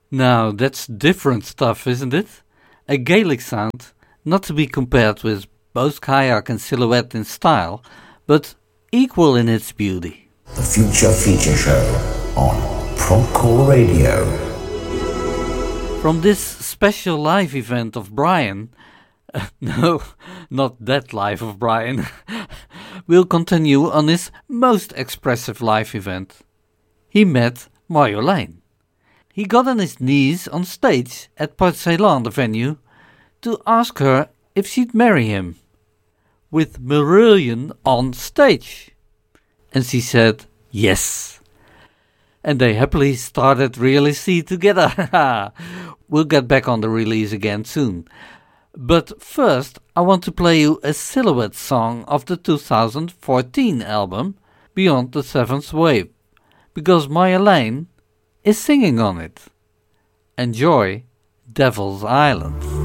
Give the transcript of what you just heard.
Now that's different stuff, isn't it? A Gaelic sound, not to be compared with both kayak and silhouette in style, but equal in its beauty. The Future Feature Show on Procore Radio. From this special live event of Brian, no, not that live of Brian, we'll continue on his most expressive live event. He met Marjolein. He got on his knees on stage at Port Ceylon, the venue, to ask her if she'd marry him, with Marillion on stage. And she said yes. And they happily started Reality together. We'll get back on the release again soon. But first, I want to play you a Silhouette song of the 2014 album, Beyond the Seventh Wave, because Marjolein is singing on it. Enjoy Devil's Island.